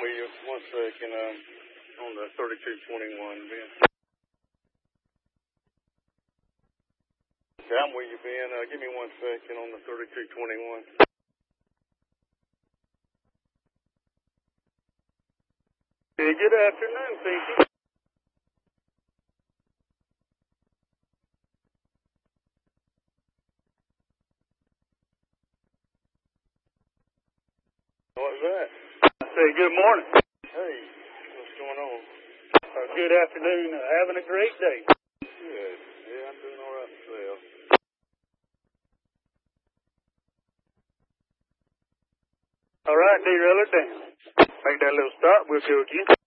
with you. 1 second. On the 3221, Ben. Okay, I'm with you, Ben. Give me 1 second on the 3221. Hey, good afternoon, Pinky. What's that? I say good morning. Hey, what's going on? Good afternoon. Having a great day. Good. Yeah, I'm doing all right myself. All right, derail it down. Make that little stop. We'll go again.